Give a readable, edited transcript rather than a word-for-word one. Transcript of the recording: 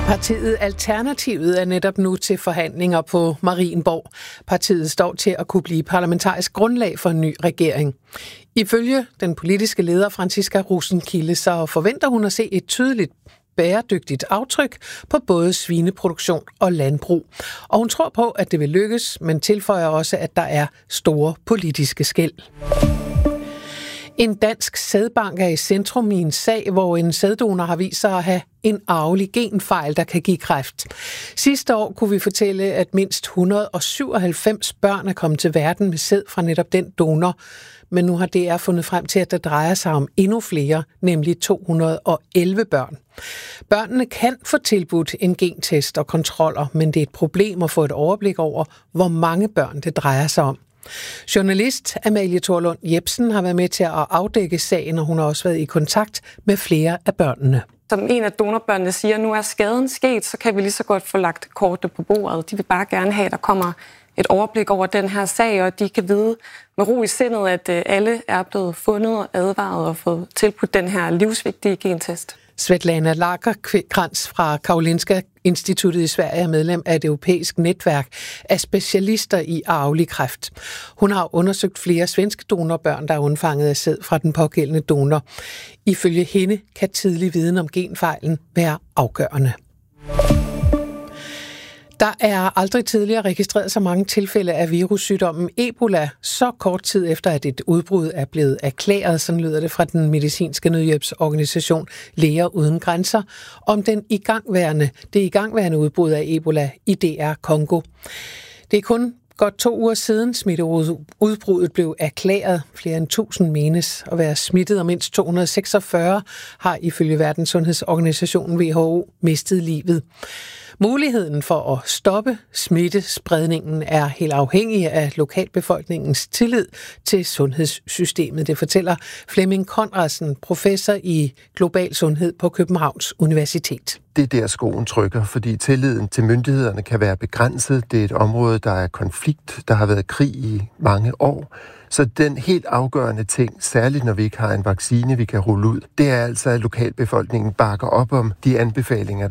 Partiet Alternativet er netop nu til forhandlinger på Marienborg. Partiet står til at kunne blive parlamentarisk grundlag for en ny regering. Ifølge den politiske leder Franciska Rosenkilde, så forventer hun at se et tydeligt bæredygtigt aftryk på både svineproduktion og landbrug. Og hun tror på, at det vil lykkes, men tilføjer også, at der er store politiske skel. En dansk sædbank er i centrum i en sag, hvor en sæddonor har vist sig at have en arvelig genfejl, der kan give kræft. Sidste år kunne vi fortælle, at mindst 197 børn er kommet til verden med sæd fra netop den donor. Men nu har DR fundet frem til, at der drejer sig om endnu flere, nemlig 211 børn. Børnene kan få tilbudt en gentest og kontroller, men det er et problem at få et overblik over, hvor mange børn det drejer sig om. Journalist Amalie Thorlund Jepsen har været med til at afdække sagen, og hun har også været i kontakt med flere af børnene. Som en af donorbørnene siger, nu er skaden sket, så kan vi lige så godt få lagt kortet på bordet. De vil bare gerne have, at der kommer et overblik over den her sag, og de kan vide med ro i sindet, at alle er blevet fundet og advaret og fået tilbudt den her livsvigtige gentest. Svetlana Lagercrantz fra Karolinska Instituttet i Sverige er medlem af et europæisk netværk af specialister i arvelig kræft. Hun har undersøgt flere svenske donorbørn, der er undfanget af sæd fra den pågældende donor. Ifølge hende kan tidlig viden om genfejlen være afgørende. Der er aldrig tidligere registreret så mange tilfælde af virussygdommen Ebola, så kort tid efter, at et udbrud er blevet erklæret, sådan lyder det fra den medicinske nødhjælpsorganisation Læger Uden Grænser, om det igangværende udbrud af Ebola i DR Congo. Det er kun godt 2 uger siden smitteudbruddet blev erklæret. Flere end 1000 menes at være smittet, og mindst 246 har ifølge Verdenssundhedsorganisationen WHO mistet livet. Muligheden for at stoppe smittespredningen er helt afhængig af lokalbefolkningens tillid til sundhedssystemet. Det fortæller Flemming Conradsen, professor i global sundhed på Københavns Universitet. Det er der skoen trykker, fordi tilliden til myndighederne kan være begrænset. Det er et område, der er konflikt, der har været krig i mange år. Så den helt afgørende ting, særligt når vi ikke har en vaccine, vi kan rulle ud, det er altså, at lokalbefolkningen bakker op om de anbefalinger,